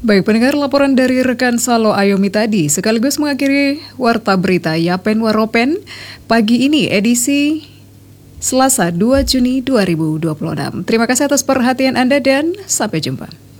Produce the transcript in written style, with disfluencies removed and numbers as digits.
Baik pendengar, laporan dari rekan Salo Ayomi tadi sekaligus mengakhiri Warta Berita Yapen Waropen pagi ini edisi Selasa 2 Juni 2026. Terima kasih atas perhatian Anda dan sampai jumpa.